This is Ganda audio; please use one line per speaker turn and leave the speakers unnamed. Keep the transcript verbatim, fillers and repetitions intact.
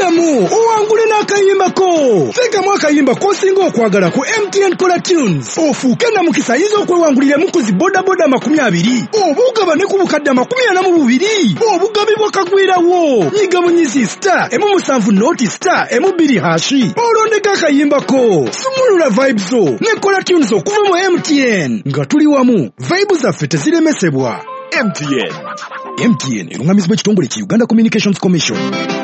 Ddamu owangule n'akayimbako. Teekamu akayimba k'osinga okwagala ku M T N Kola Tunes. Ofuuke namukisa ayinza okwewanguliramu ku zi bodaboda makumi abiri. Obugaba ne ku bukadde makumi ana mu bubiri. Obugabibwa kagwirawo. Nyiga munyizi star emu musanvu noti star emu bbiri hashi. Olondeka akayimbako. Sumulula vibes zo ne Kola Tunes okuva mu M T N. Nga tuli wamu, vibes zaffe teziremesebwa.
M T N.
M T N erungamizibwa ekitongole ki Uganda Communications Commission.